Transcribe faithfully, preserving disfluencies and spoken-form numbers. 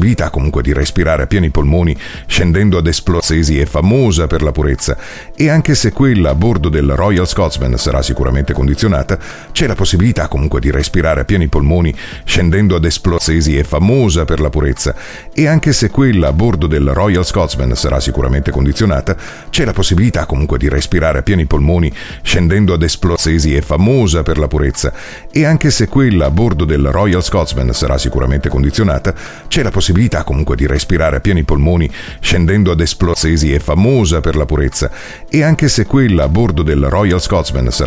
possibilità comunque di respirare a pieni polmoni scendendo ad esplosesi è famosa per la purezza, e anche se quella a bordo del Royal Scotsman sarà sicuramente condizionata, c'è la possibilità comunque di respirare a pieni polmoni scendendo ad esplosesi è famosa per la purezza, e anche se quella a bordo del Royal Scotsman sarà sicuramente condizionata, c'è la possibilità comunque di respirare a pieni polmoni scendendo ad esplosesi è famosa per la purezza, e anche se quella a bordo del Royal Scotsman sarà sicuramente condizionata, c'è la possibilità comunque di respirare a pieni polmoni scendendo ad esplosesi è famosa per la purezza, e anche se quella a bordo del Royal Scotsman sarà